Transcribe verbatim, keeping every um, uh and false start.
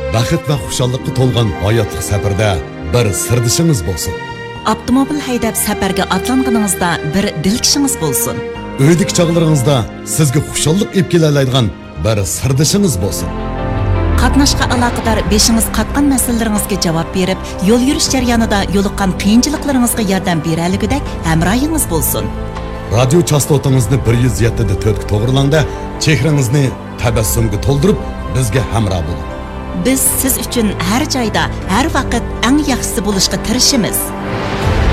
baxit va xushalliqqa to'lgan hayotlik safarda bir sirdishingiz bo'lsin. Avtomobil haydab safarga atlanganingizda bir dilkishingiz bo'lsin. Uydagi chog'laringizda sizga xushallik olib kelaoladigan bir sirdishingiz bo'lsin. Qatnashga aloqador beshingiz qatgan masalalaringizga javob berib, yo'l yurish jarayonida yo'liqqan qiyinchiliklaringizga yordam beraligidek hamrohingiz bo'lsin. Radio chastotangizni bir yuz yetti da to'rt ga to'g'rilangda, chehrangizni tabassumga to'ldirib, bizga hamroh bo'ling. Biz siz uchun har joyda, har vaqt eng yaxshisi bo'lishga tirishamiz.